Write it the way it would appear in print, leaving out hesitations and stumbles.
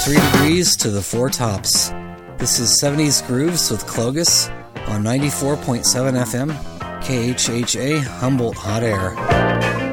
3 degrees to the 4 tops. This is 70s Grooves with Clogus on 94.7 FM, KHHA Humboldt Hot Air.